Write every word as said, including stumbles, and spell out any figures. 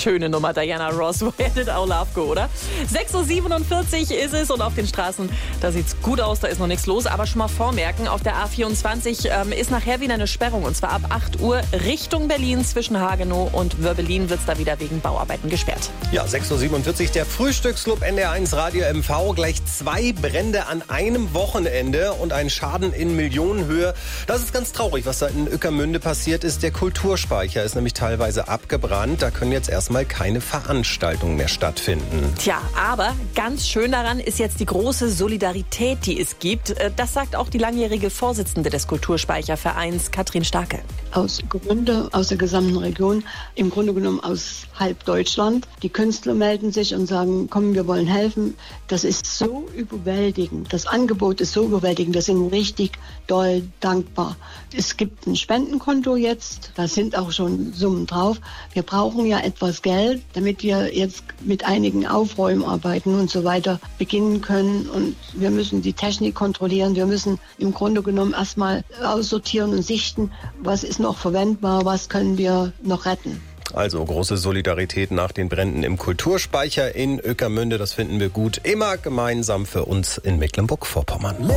Schöne Nummer, Diana Ross, Where Did Our Love Go, oder? sechs Uhr siebenundvierzig ist es und auf den Straßen, da sieht's gut aus, da ist noch nichts los. Aber schon mal vormerken, auf der A vierundzwanzig ähm, ist nachher wieder eine Sperrung. Und zwar ab acht Uhr Richtung Berlin zwischen Hagenow und Wörbelin wird's da wieder wegen Bauarbeiten gesperrt. Ja, sechs Uhr siebenundvierzig, der Frühstücksclub N D R eins Radio M V. Gleich zwei Brände an einem Wochenende und ein Schaden in Millionenhöhe. Das ist ganz traurig, was da in Ueckermünde passiert ist. Der Kulturspeicher ist nämlich teilweise abgebrannt. Da können jetzt erstmal keine Veranstaltungen mehr stattfinden. Tja, aber ganz schön daran ist jetzt die große Solidarität, die es gibt. Das sagt auch die langjährige Vorsitzende des Kulturspeichervereins, Katrin Starke. Aus Gründe, aus der gesamten Region, im Grunde genommen aus halb Deutschland. Die Künstler melden sich und sagen, komm, wir wollen helfen. Das ist so überwältigend. Das Angebot ist so überwältigend. Wir sind richtig doll dankbar. Es gibt ein Spendenkonto jetzt. Da sind auch schon Summen drauf. Wir brauchen ja etwas Geld, damit wir jetzt mit einigen Aufräumarbeiten und so weiter beginnen können. Und wir müssen die Technik kontrollieren. Wir müssen im Grunde genommen erstmal aussortieren und sichten, was ist noch verwendbar, was können wir noch retten. Also große Solidarität nach den Bränden im Kulturspeicher in Ueckermünde. Das finden wir gut. Immer gemeinsam für uns in Mecklenburg-Vorpommern.